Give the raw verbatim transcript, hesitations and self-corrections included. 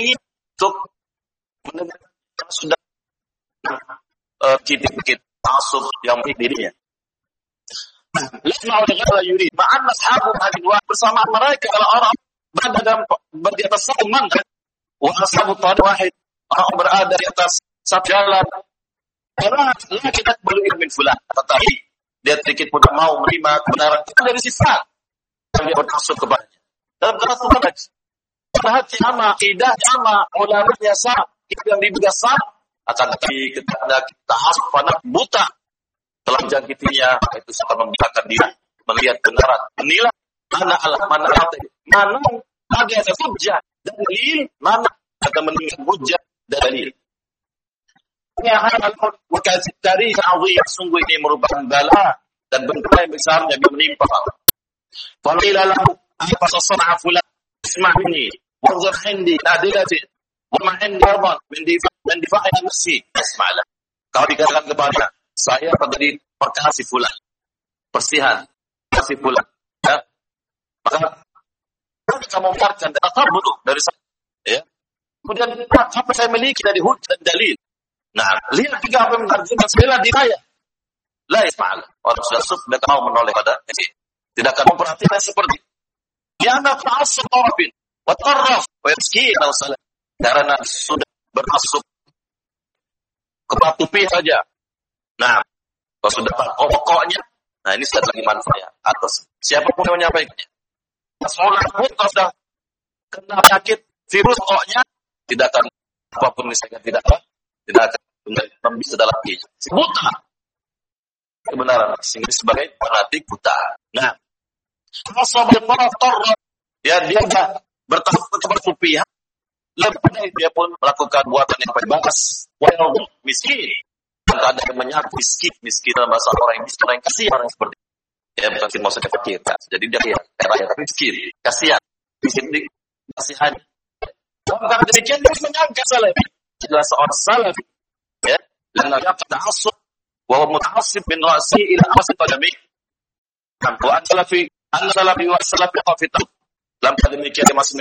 ingin untuk mendengar sudah uh, cita-cita tasawuf yang baik dirinya. Lasma'u dengan yurid. Ma'an ashabu hadin wa bersama mereka adalah orang berada dalam di atas satu manhaj. Wa ashabu tariq wahid. Orang berada di atas satu jalan. Karena la kita perlu ilmin fulan. Tetapi dia sedikit pun mau menerima kebenaran itu dari sifat yang dia bertasuk kepadanya. Dalam satu manhaj. Perhati sama, akidah sama, ulamanya sama, yang diduga sama. Akan tetapi ketika kita hasut pada buta telanjang hatinya, itu sangat membutakan diri melihat kebenaran, menilai mana alat mana alat mana ada hujjah dan dalil, mana ada menilai hujjah dan dalil. Ya hal wakazib dari azim, sungguh ini merupakan bala dan bentuk yang besar yang menimpa. Faqila lahu apa sasna'a fulan isma' minni wanzur indi adilati wa ma indi ardan min difa' min difa'i nafsi isma'lah. Kalau dikatakan kepada saya terjadi perkara si fulan, persihan si fulan, ya. Maka kita mengungkapkan data betul dari saya, ya. Kemudian apa saya miliki dari hujjah dan dalil. Nah, lihat tiga apa yang menarjunkan sebela di saya. La isma'al. Orang sudah sub dan mau menoleh pada ini. Tidak akan memperhatikan seperti ya anak ta'assub tarafin wa taraf wa yaskin atau salah. Karena sudah berasub kepatupi saja. Nah, kalau sudah tahu pokoknya, nah ini sudah lagi manfaatnya atas siapapun yang menyampaikannya. Seolah pun kalau sudah kena penyakit virus pokoknya tidak akan apapun misalnya tidak apa, tidak akan membisa dalam dirinya. Buta kebenaran sehingga sebagai fanatik buta. Nah, asabul faratar ya dia sudah bertahap bertupi ya. Lebih baik dia pun melakukan buatan yang bebas, walau miskin. Ada yang menyatu miskin, miskin dalam bahasa orang yang miskin, orang yang kasihan, orang yang seperti ya bukan miskin maksudnya fakir, jadi dia ya rakyat tapi miskin, kasihan, miskin di kasihan. Bukan demikian dia menyangka salafi, adalah seorang salafi, ya, dan dia ta'assub, wa muta'assib min ra'si ila asl qadami. Wa salafi, an salafi wa salafi qafita. Dalam demikian dia masih